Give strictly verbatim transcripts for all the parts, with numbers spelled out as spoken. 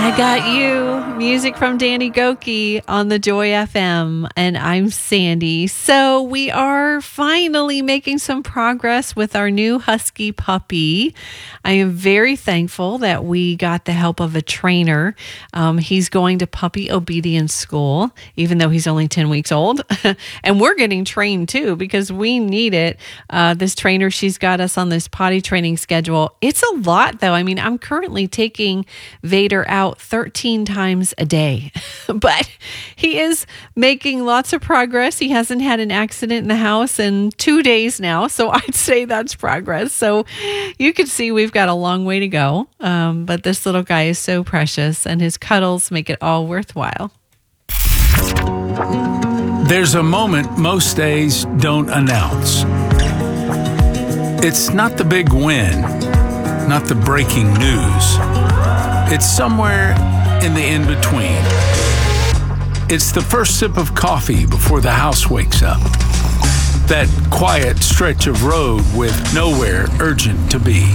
I got you. Music from Danny Gokey on the Joy F M. And I'm Sandy. So we are finally making some progress with our new husky puppy. I am very thankful that we got the help of a trainer. Um, he's going to puppy obedience school, even though he's only ten weeks old. And we're getting trained too, because we need it. Uh, this trainer, she's got us on this potty training schedule. It's a lot though. I mean, I'm currently taking Vader out thirteen times a day, but he is making lots of progress. He hasn't had an accident in the house in two days now, so I'd say that's progress. So you can see we've got a long way to go, um, but this little guy is so precious, and his cuddles make it all worthwhile. There's a moment most days don't announce. It's not the big win, not the breaking news. It's somewhere in the in-between. It's the first sip of coffee before the house wakes up. That quiet stretch of road with nowhere urgent to be.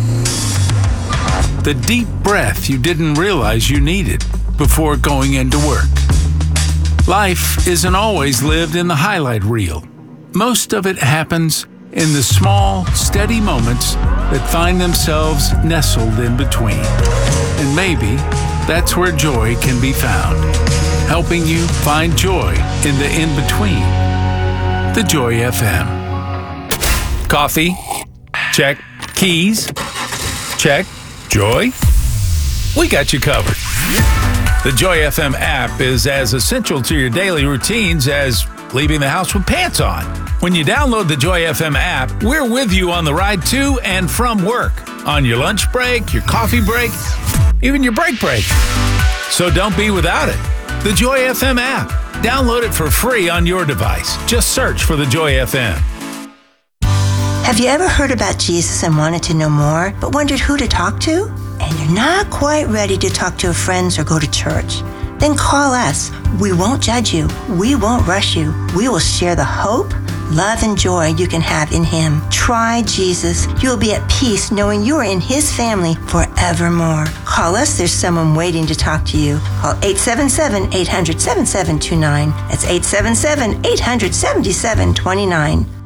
The deep breath you didn't realize you needed before going into work. Life isn't always lived in the highlight reel. Most of it happens in the small, steady moments that find themselves nestled in between. And maybe that's where joy can be found, helping you find joy in the in-between. The Joy F M. Coffee? Check. Keys? Check. Joy? We got you covered. The Joy F M app is as essential to your daily routines as leaving the house with pants on. When you download the Joy F M app, we're with you on the ride to and from work, on your lunch break, your coffee break, even your break break. So don't be without it. The Joy F M app. Download it for free on your device. Just search for the Joy F M. Have you ever heard about Jesus and wanted to know more, but wondered who to talk to? And you're not quite ready to talk to friends or go to church? Then call us. We won't judge you. We won't rush you. We will share the hope, love, and joy you can have in Him. Try Jesus. You will be at peace knowing you are in His family forevermore. Call us. There's someone waiting to talk to you. Call eight seven seven, eight hundred, seven seven two nine. That's eight seven seven, eight hundred, seven seven two nine.